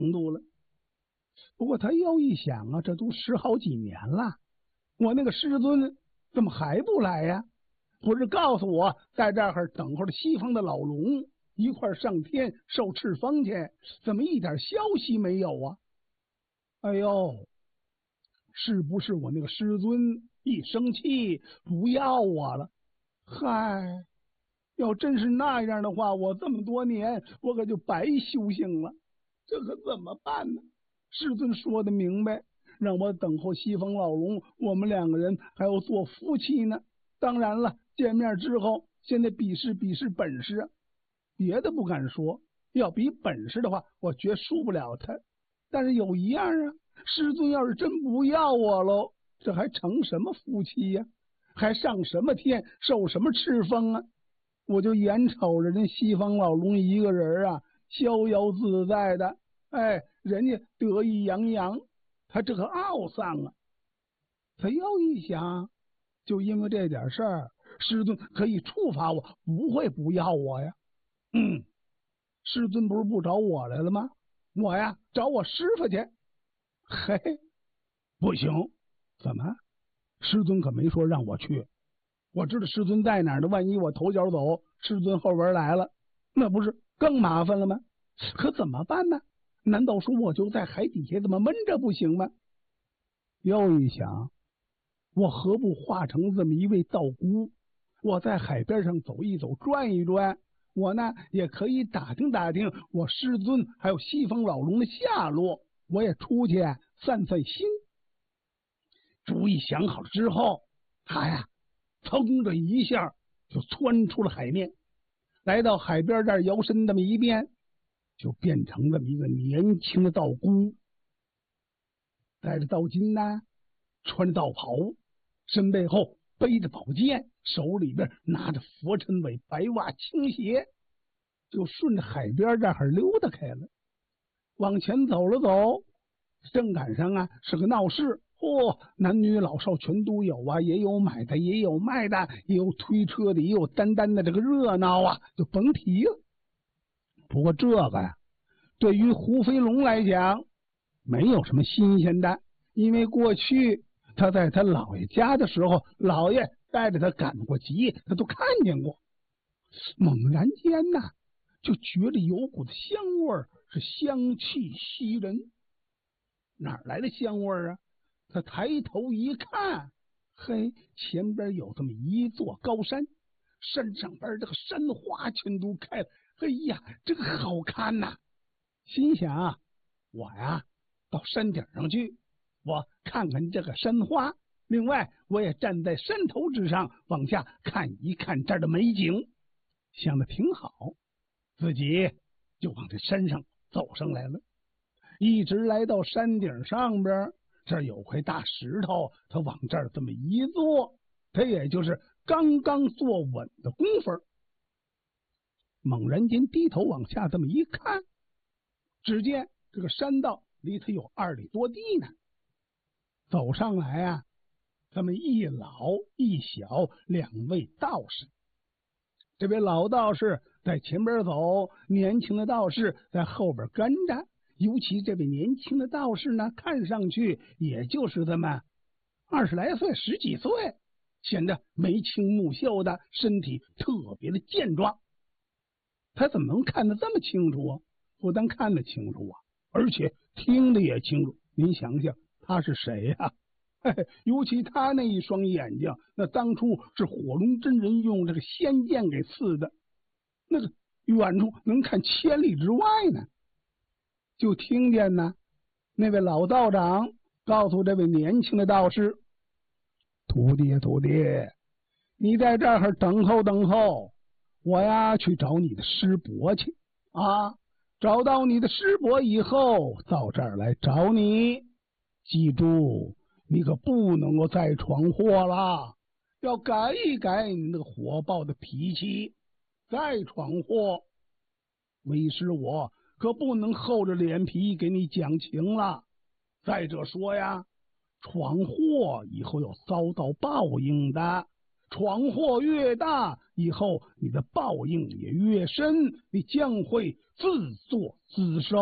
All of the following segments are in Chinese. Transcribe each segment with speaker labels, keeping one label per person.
Speaker 1: 程度了。不过他又一想啊，这都10好几年了，我那个师尊怎么还不来呀？不是告诉我在这儿等候着西方的老龙一块上天受敕封去，怎么一点消息没有啊？哎呦，是不是我那个师尊一生气不要我了？嗨，要真是那样的话，我这么多年我可就白修行了，这可怎么办呢？师尊说的明白，让我等候西方老龙，我们2个人还要做夫妻呢。当然了，见面之后，现在比试比试本事啊，别的不敢说，要比本事的话，我绝输不了他。但是有一样啊，师尊要是真不要我喽，这还成什么夫妻呀？还上什么天，受什么敕封啊？我就眼瞅着人西方老龙一个人啊，逍遥自在的，哎，人家得意洋洋，他这个懊丧啊。他又一想，就因为这点事儿，师尊可以处罚我，不会不要我呀。师尊不是不找我来了吗？我呀找我师傅去。嘿，不行，怎么？师尊可没说让我去。我知道师尊在哪儿的，万一我头脚走，师尊后边来了，那不是更麻烦了吗？可怎么办呢？难道说我就在海底下这么闷着不行吗？又一想，我何不化成这么一位道姑，我在海边上走一走，转一转，我呢也可以打听打听我师尊还有西方老龙的下落，我也出去散散心。主意想好了之后，他呀噌的一下就窜出了海面，来到海边这儿摇身这么一变，就变成这么一个年轻的道姑，戴着道巾呐，穿着道袍，身背后背着宝剑，手里边拿着佛尘尾白袜青鞋，就顺着海边这儿溜达开了。往前走了走，正赶上啊是个闹市，男女老少全都有啊，也有买的，也有卖的，也有推车的，也有单单的，这个热闹啊，就甭提了。不过这个呀，对于胡飞龙来讲，没有什么新鲜的，因为过去他在他姥爷家的时候，姥爷带着他赶过集，他都看见过。猛然间呐，就觉着有股子香味儿，是香气袭人。哪儿来的香味儿啊？他抬头一看，嘿，前边有这么一座高山，山上边这个山花全都开了，哎呀，这个好看呐！心想，我呀到山顶上去，我看看这个山花，另外我也站在山头之上往下看一看这儿的美景。想的挺好，自己就往这山上走上来了，一直来到山顶上边，这儿有块大石头，他往这儿这么一坐，他也就是刚刚坐稳的功夫，猛然间低头往下这么一看，只见这个山道离他有2里多地呢。走上来啊，这么一老一小2位道士。这位老道士在前边走，年轻的道士在后边跟着。尤其这位年轻的道士呢，看上去也就是这么20来岁，10几岁，显得眉清目秀的，身体特别的健壮。他怎么能看得这么清楚啊？不但看得清楚啊，而且听得也清楚。您想想他是谁呀？尤其他那一双眼睛，那当初是火龙真人用这个仙剑给刺的，那个远处能看千里之外呢。就听见呢，那位老道长告诉这位年轻的道士：“徒弟，徒弟，你在这儿等候等候，我呀去找你的师伯去啊！找到你的师伯以后，到这儿来找你。记住，你可不能够再闯祸了，要改一改你那个火爆的脾气。再闯祸，为师我可不能厚着脸皮给你讲情了。再者说呀，闯祸以后要遭到报应的，闯祸越大，以后你的报应也越深，你将会自作自受。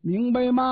Speaker 1: 明白吗？